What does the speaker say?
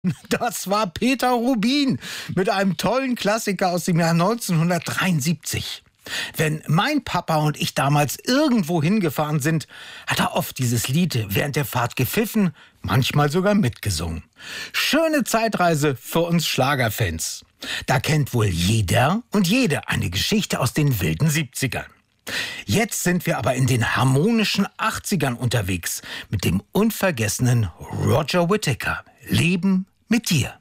Das war Peter Rubin mit einem tollen Klassiker aus dem Jahr 1973. Wenn mein Papa und ich damals irgendwo hingefahren sind, hat er oft dieses Lied während der Fahrt gepfiffen, manchmal sogar mitgesungen. Schöne Zeitreise für uns Schlagerfans. Da kennt wohl jeder und jede eine Geschichte aus den wilden 70ern. Jetzt sind wir aber in den harmonischen 80ern unterwegs mit dem unvergessenen Roger Whittaker. Leben mit dir.